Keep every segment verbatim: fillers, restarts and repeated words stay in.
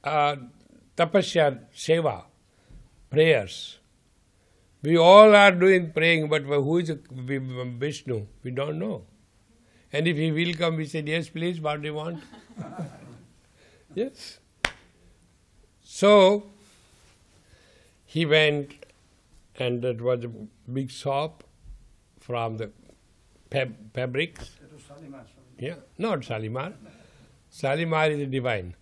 uh, tapasya, seva, prayers. We all are doing praying, but who is Vishnu? We don't know. And if he will come, we said, yes, please, what do you want? Yes. So, he went, and that was a big shop from the fab- fabrics. It was Shalimar. Yeah, not Shalimar. Shalimar is divine.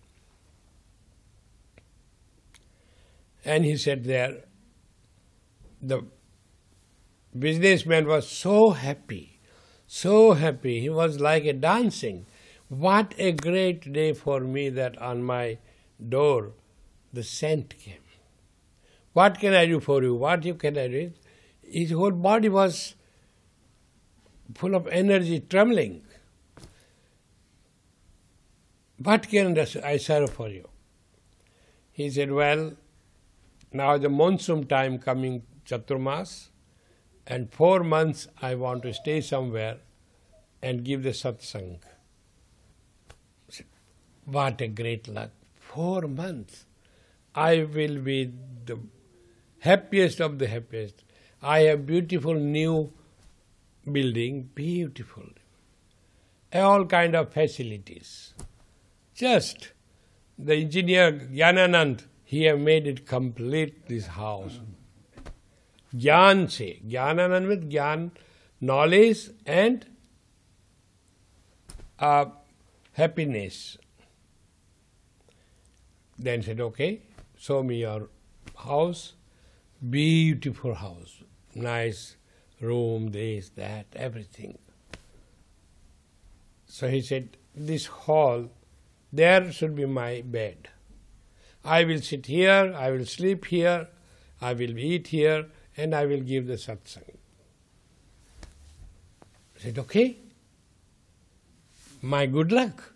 And he said there, the businessman was so happy, so happy. He was like a dancing. What a great day for me that on my door the scent came. What can I do for you? What you can I do? His whole body was full of energy, trembling. What can I serve for you? He said, well, now the monsoon time coming, Chaturmas, and four months I want to stay somewhere and give the satsang. What a great luck. Four months. I will be the happiest of the happiest. I have beautiful new building, beautiful. All kind of facilities. Just the engineer Gyananand, he have made it complete, this house. Gyan se, Gyananand with Gyan, knowledge and uh, happiness. Then said, okay, show me your house. Beautiful house, nice room, this, that, everything. So he said, this hall, there should be my bed. I will sit here, I will sleep here, I will eat here, and I will give the satsang. I said, okay, my good luck.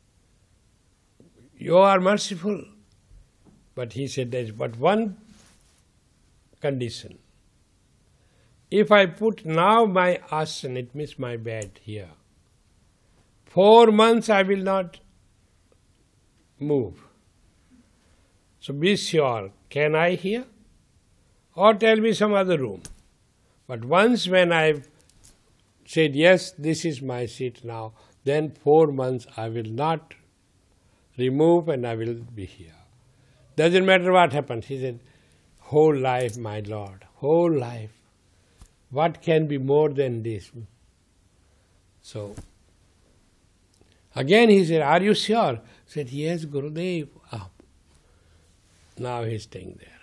You are merciful. But he said, there is but one condition. If I put now my asana, it means my bed here, four months I will not move. So be sure, can I here? Or tell me some other room. But once when I've said, yes, this is my seat now, then four months I will not remove and I will be here. Doesn't matter what happens. He said, whole life, my Lord, whole life. What can be more than this? So, again he said, are you sure? I said, yes, Gurudev. Ah. Now he is staying there.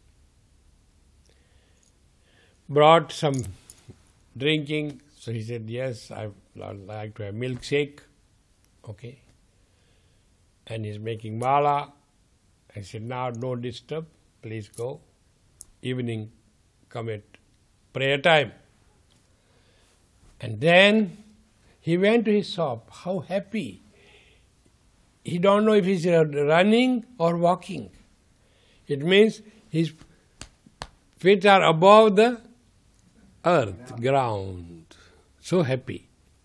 Brought some drinking. So he said, yes, I would like to have milkshake. Okay. And he's making mala. I said, now don't disturb, please go. Evening, come at prayer time. And then he went to his shop. How happy. He don't know if he's running or walking. It means his feet are above the earth, ground. So happy.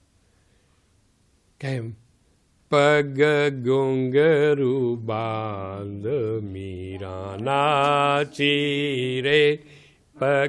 Came. Pag gungaru bandh mira nachi re. Pag